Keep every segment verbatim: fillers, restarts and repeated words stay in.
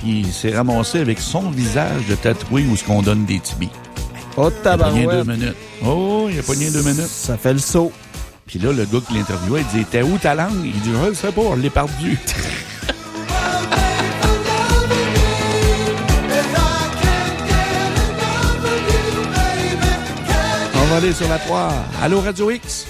puis il s'est ramassé avec son visage de tatoué où ce qu'on donne des tibis. Oh, tabarouette. Il a pogné deux minutes. Oh, il a pogné deux minutes. Ça fait le saut. Puis là, le gars qui l'interviewait, il dit « T'es où ta langue? » Il dit « Je sais pas, on l'ai perdu. » On va aller sur la trois. Allô, Radio X?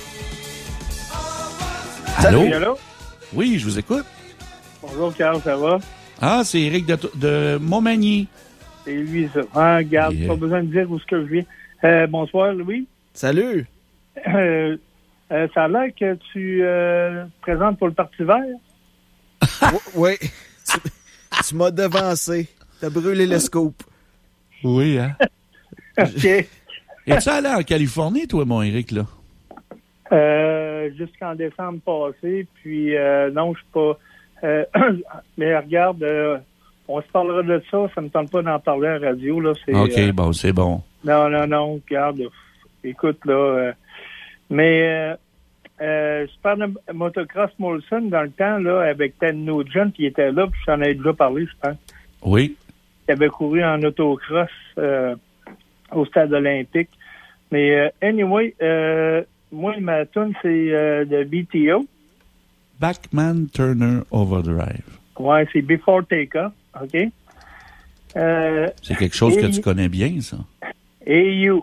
Allô? Salut, allô? Oui, je vous écoute. Bonjour, Carl, ça va? Ah, c'est Éric de, de Montmagny. C'est lui, ça. Ah, regarde, Yeah. pas besoin de dire où est-ce que je viens. Euh, bonsoir, Louis. Salut. Euh, euh, ça a l'air que tu euh, te présentes pour le Parti vert. Oui. Tu, tu m'as devancé. T'as brûlé le scoop. Oui, hein? OK. Es-tu allé en Californie, toi, mon Éric, là? Euh, jusqu'en décembre passé, puis euh, non, je suis pas... Euh, mais regarde, euh, on se parlera de ça, ça me tente pas d'en parler à la radio, là. C'est, OK, euh, bon, c'est bon. Non, non, non, regarde, écoute, là, euh, mais euh, euh, je parle de Motocross Molson dans le temps, là, avec Ted Nugent, qui était là, puis j'en avais déjà parlé, je pense. Oui. Il avait couru en autocross euh, au stade olympique. Mais euh, anyway, euh, moi, ma tune, c'est euh, de B T O. Bachman Turner Overdrive. Ouais, c'est Before Takeoff, OK? Euh, C'est quelque chose et, que tu connais bien, ça. Et You.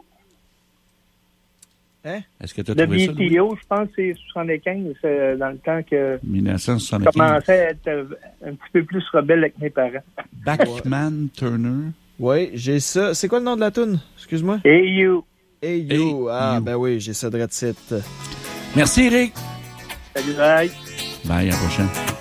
Hein? Est-ce que tu as Le trouvé ça, B Louis? T O, je pense que c'est soixante-quinze, c'est dans le temps que dix-neuf je soixante-quinze. commençais à être euh, un petit peu plus rebelle avec mes parents. Bachman Turner. Oui, j'ai ça. C'est quoi le nom de la toune? Excuse-moi. Et You. Hey You. Hey ah, You. ben oui, j'ai ça de site. Merci, Éric. Salut, bye. Bye, à la prochaine.